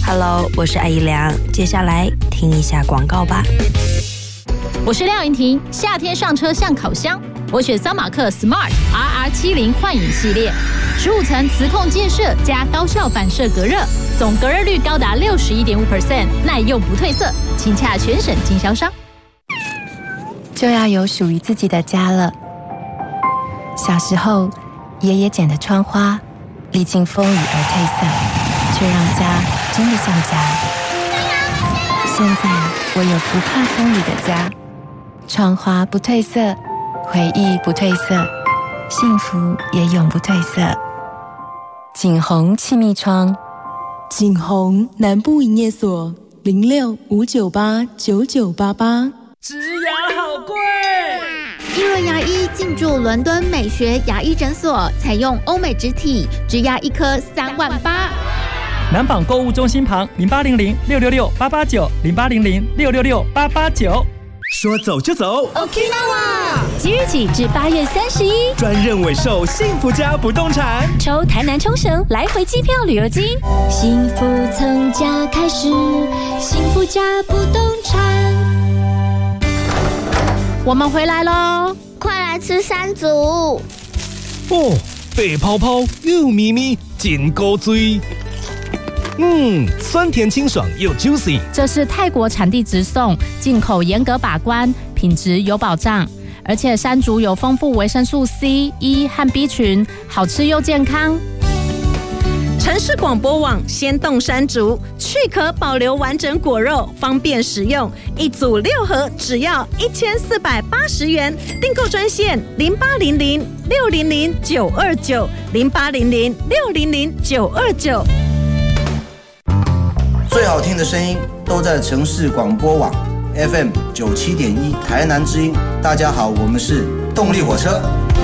Hello， 我是艾怡良，接下来听一下广告吧。 我是廖云婷，夏天上车像烤箱，我选桑马克 Smart RR70幻影系列，15层磁控建设加高效反射隔热，总隔热率高达61.5%，耐用不褪色，请洽全省经销商。 就要有属于自己的家了。小时候，爷爷剪的窗花，历经风雨而褪色，却让家真的像家。现在我有不怕风雨的家，窗花不褪色，回忆不褪色，幸福也永不褪色。景宏气密窗， 景宏南部营业所06-598-9988。 植牙好贵。 一轮牙医进驻伦敦美学牙医诊所，采用欧美植体，植牙一颗38000。 南纺购物中心旁0800-666-889，0800-666-889。说走就走 ，Okinawa。即日起至8月31， 专任委售幸福家不动产， 抽台南冲绳来回机票旅游金。幸福从家开始，幸福家不动产。 我们回来咯， 快来吃山竹哦，白泡泡又咪咪，真够醉。酸甜清爽又 juicy。 这是泰国产地直送，进口严格把关，品质有保障。而且山竹有丰富维生素 C、E 和 B 群，好吃又健康。 城市广播网鲜冻山竹，去壳保留完整果肉，方便食用。一组6盒，只要1480元。订购专线0800-600-929，0800-600-929。 最好听的声音都在城市广播网 FM 97.1台南之音。大家好，我们是动力火车。